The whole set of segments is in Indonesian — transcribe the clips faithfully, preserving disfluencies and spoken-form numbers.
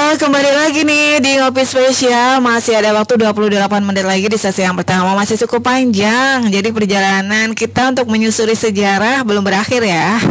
Kembali lagi nih di Ngopi Spesial. Masih ada waktu dua puluh delapan menit lagi di sesi yang pertama. Masih cukup panjang. Jadi perjalanan kita untuk menyusuri sejarah belum berakhir ya.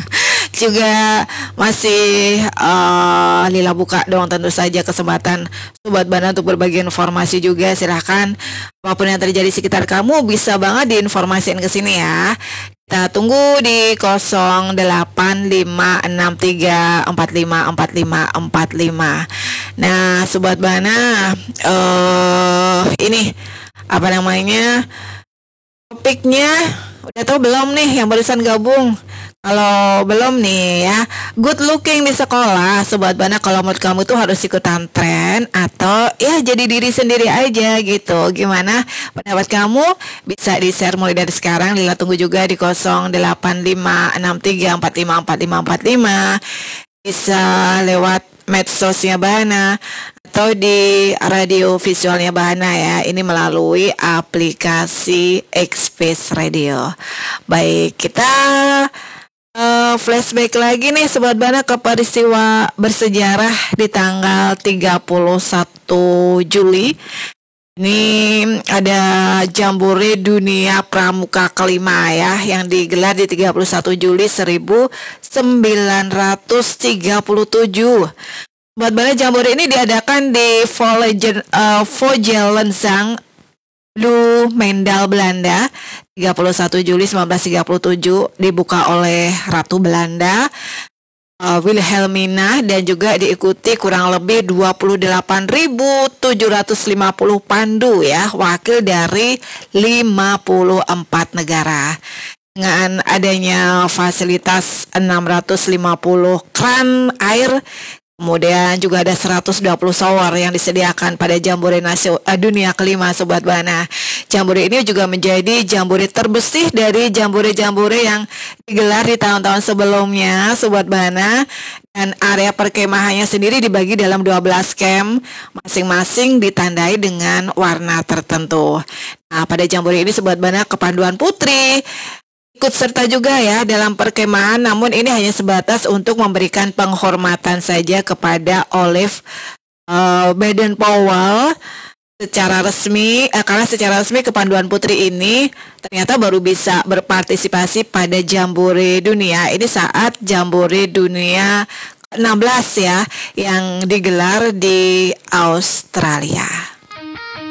Juga masih uh, lila buka dong tentu saja kesempatan Sobat Bana untuk berbagi informasi juga. Silahkan apapun yang terjadi di sekitar kamu bisa banget diinformasiin ke sini ya. Kita tunggu di nol delapan lima enam tiga empat lima empat lima empat lima. Nah, Sobat Bana, uh, ini apa namanya? Topiknya udah tahu belum nih yang barusan gabung? Kalau belum nih ya, good looking di sekolah, Sobat Bana, kalau menurut kamu tuh harus ikutan tren atau ya jadi diri sendiri aja gitu. Gimana pendapat kamu? Bisa di-share mulai dari sekarang. Lila tunggu juga di nol delapan lima enam tiga empat lima empat lima empat lima. Bisa lewat medsosnya Bana atau di radio visualnya Bana ya. Ini melalui aplikasi X-Space Radio. Baik, kita Uh, flashback lagi nih Sobat Bana ke peristiwa bersejarah di tanggal tiga puluh satu Juli. Ini ada Jambore Dunia Pramuka kelima ya, yang digelar di tiga puluh satu Juli seribu sembilan ratus tiga puluh tujuh. Sobat Bana, Jambore ini diadakan di Vogelenzang, Lu Mendal, Belanda. Tiga puluh satu Juli seribu sembilan ratus tiga puluh tujuh dibuka oleh Ratu Belanda uh, Wilhelmina dan juga diikuti kurang lebih dua puluh delapan ribu tujuh ratus lima puluh pandu ya, wakil dari lima puluh empat negara. Dengan adanya fasilitas enam ratus lima puluh kran air, kemudian juga ada seratus dua puluh shower yang disediakan pada Jambore Nasio, uh, Dunia kelima Sobat Bana. Jambore ini juga menjadi jambore terbersih dari jambore-jambore yang digelar di tahun-tahun sebelumnya Sobat Bana. Dan area perkemahannya sendiri dibagi dalam dua belas camp, masing-masing ditandai dengan warna tertentu. Nah, pada jambore ini Sobat Bana, kepanduan putri ikut serta juga ya dalam perkemahan, namun ini hanya sebatas untuk memberikan penghormatan saja kepada Olive uh, Baden-Powell secara resmi, eh, karena secara resmi kepanduan putri ini ternyata baru bisa berpartisipasi pada Jambore Dunia ini saat Jambore Dunia enam belas ya, yang digelar di Australia.